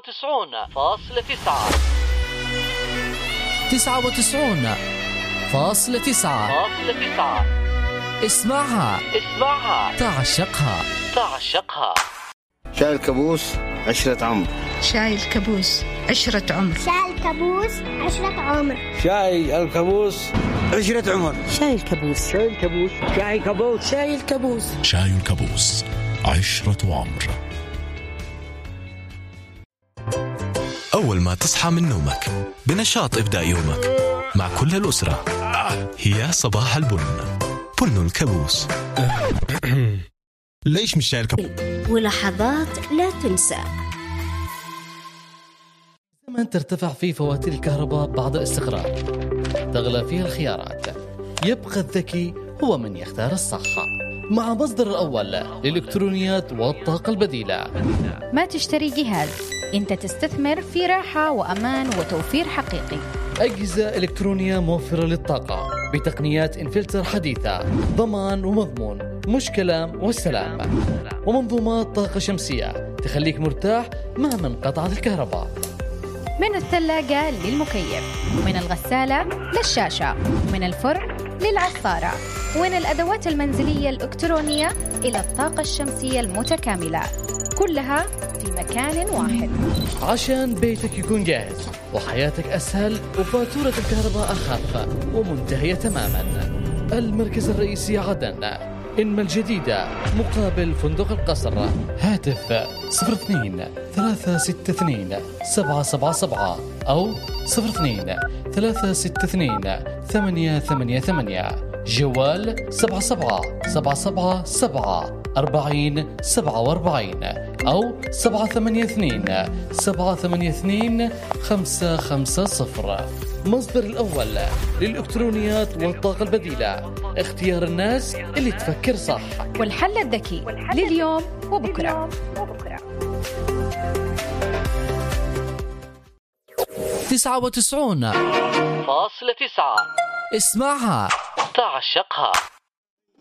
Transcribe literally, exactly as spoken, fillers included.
وتسعون فاصلة تسعة تسعة وتسعون فاصلة تسعة اسمعها اسمعها تعشقها تعشقها. شاي الكابوس عشرة عمر. شاي الكابوس عشرة عمر. شاي الكابوس عشرة عمر. شاي الكابوس عشرة عمر. شاي الكابوس. شاي الكابوس. شاي الكابوس. شاي الكابوس. شاي الكابوس عشرة عمر. أول ما تصحى من نومك بنشاط ابدأ يومك مع كل الأسرة. هي صباح البن، بن الكابوس. ليش مش شاي الكابوس؟ ولحظات لا تنسى. زمن ترتفع فيه فواتير الكهرباء بعد الاستقرار، تغلى فيها الخيارات، يبقى الذكي هو من يختار الصح. مع مصدر الأول للإلكترونيات والطاقة البديلة. ما تشتري جهاز، أنت تستثمر في راحة وأمان وتوفير حقيقي. أجهزة إلكترونية موفرة للطاقة بتقنيات انفلتر حديثة، ضمان ومضمون، مش كلام والسلام. ومنظومات طاقة شمسية تخليك مرتاح مهما انقطعت الكهرباء. من الثلاجة للمكيف، من الغسالة للشاشة، من الفرن للعصارة، ومن الأدوات المنزلية الإلكترونية إلى الطاقة الشمسية المتكاملة، كلها في مكان واحد عشان بيتك يكون جاهز وحياتك أسهل وفاتورة الكهرباء أخف ومنتهية تماما. المركز الرئيسي عدن، إنما الجديدة مقابل فندق القصر. هاتف صفر اثنين ثلاثة ستة اثنين سبعة سبعة سبعة أو صفر اثنين ثلاثة ستة اثنين ثمانية ثمانية ثمانية. جوال سبعة سبعة سبعة سبعة سبعة أربعين سبعة وأربعين أو سبعة ثمانية اثنين سبعة ثمانية اثنين خمسة خمسة صفر. مصدر الأول للإلكترونيات والطاقة البديلة، اختيار الناس اللي تفكر صح، والحل الذكي لليوم وبكرة. تسعة وتسعون فاصلة تسعة اسمعها تعشقها.